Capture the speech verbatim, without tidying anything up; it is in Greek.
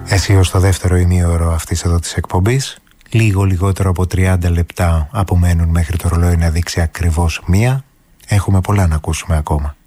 Αισίως στο δεύτερο ημίωρο αυτής εδώ της εκπομπής. Λίγο λιγότερο από τριάντα λεπτά απομένουν μέχρι το ρολόι να δείξει ακριβώς μία. Έχουμε πολλά να ακούσουμε ακόμα.